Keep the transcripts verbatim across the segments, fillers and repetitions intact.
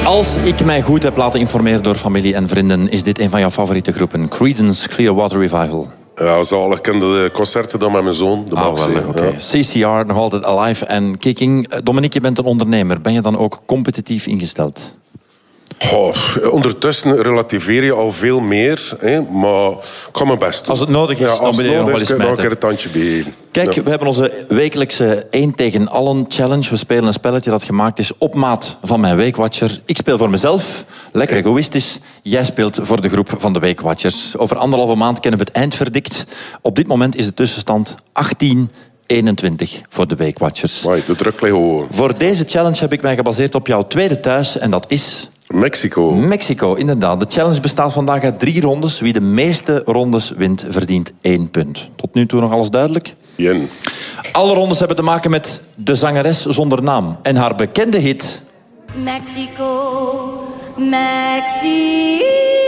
Als ik mij goed heb laten informeren door familie en vrienden, is dit een van jouw favoriete groepen. Creedence Clearwater Revival. Ja, zalig. Ik ken de concerten dan met mijn zoon. De Ah, wel, oké. Okay. Ja. C C R, nog altijd alive en kicking. Dominique, je bent een ondernemer. Ben je dan ook competitief ingesteld? Oh, ondertussen relativeer je al veel meer, hè, maar ik kan mijn best doen. Als het nodig is, ja, dan ben je nog wel eens dan smijten. kan ik er een tandje bij. Kijk, Ja. we hebben onze wekelijkse één tegen allen challenge. We spelen een spelletje dat gemaakt is op maat van mijn Weekwatcher. Ik speel voor mezelf, lekker egoïstisch. Jij speelt voor de groep van de Weekwatchers. Over anderhalve maand kennen we het eindverdict. Op dit moment is de tussenstand achttien eenentwintig voor de Weekwatchers. Amai, de druk ligt hoog. Voor deze challenge heb ik mij gebaseerd op jouw tweede thuis en dat is... Mexico. Mexico, inderdaad. De challenge bestaat vandaag uit drie rondes. Wie de meeste rondes wint, verdient één punt. Tot nu toe nog alles duidelijk? Bien. Alle rondes hebben te maken met de zangeres zonder naam. En haar bekende hit... Mexico, Mexico.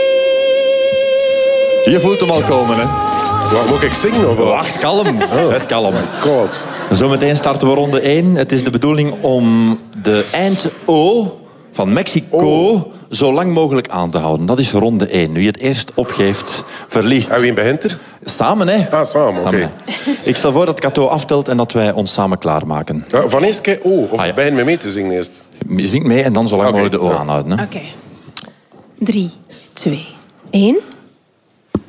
Je voelt hem al komen, hè? Wat, moet ik zingen? Of wat? Wacht, kalm. Het kalm. God. Zometeen starten we ronde één. Het is de bedoeling om de eind-O van Mexico Oh. zo lang mogelijk aan te houden. Dat is ronde één. Wie het eerst opgeeft, verliest. En wie begint er? Samen, hè? Ah, samen, oké. Okay. Ik stel voor dat Cato aftelt en dat wij ons samen klaarmaken. Ja, van eerst keer oh, of Ah, ja. begin me mee te zingen eerst. Je zingt mee en dan zo lang Oké, mogelijk de O ja. aanhouden. Hè? Oké. Drie, twee, één.